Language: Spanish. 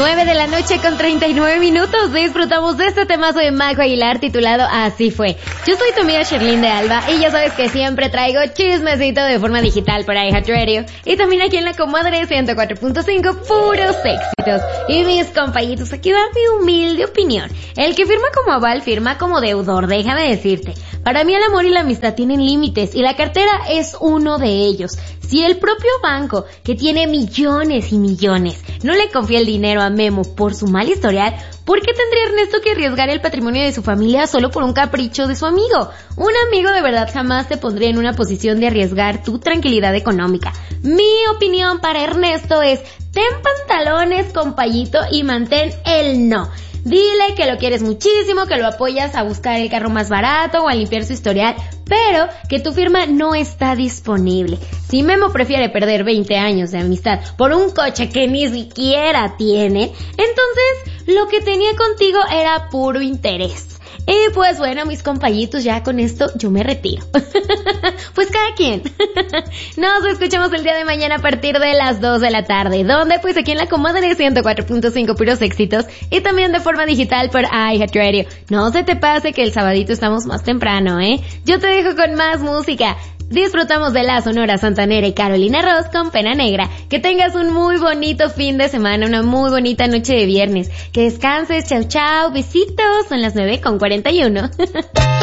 9:39 disfrutamos de este temazo de Majo Aguilar titulado Así Fue. Yo soy tu amiga Sherlyn de Alba y ya sabes que siempre traigo chismecito de forma digital por iHeartRadio y también aquí en la comadre 104.5 puros éxitos. Y mis compañitos, aquí va mi humilde opinión. El que firma como aval firma como deudor, déjame decirte. Para mí el amor y la amistad tienen límites y la cartera es uno de ellos. Si el propio banco, que tiene millones y millones, no le confía el dinero a Memo por su mal historial, ¿por qué tendría Ernesto que arriesgar el patrimonio de su familia solo por un capricho de su amigo? Un amigo de verdad jamás te pondría en una posición de arriesgar tu tranquilidad económica. Mi opinión para Ernesto es, ten pantalones, compayito, y mantén el no. Dile que lo quieres muchísimo, que lo apoyas a buscar el carro más barato o a limpiar su historial, pero que tu firma no está disponible. Si Memo prefiere perder 20 años de amistad por un coche que ni siquiera tiene, entonces lo que tenía contigo era puro interés. Y pues bueno, mis compañitos, ya con esto yo me retiro. Pues cada quien. Nos escuchamos el día de mañana a partir de las 2 de la tarde. ¿Dónde? Pues aquí en la comadre 104.5 puros éxitos y también de forma digital por iHeartRadio. No se te pase que el sabadito estamos más temprano, Yo te dejo con más música. Disfrutamos de la Sonora Santanera y Carolina Ross con Pena Negra. Que tengas un muy bonito fin de semana, una muy bonita noche de viernes. Que descanses, chao chao, besitos, son las 9:41.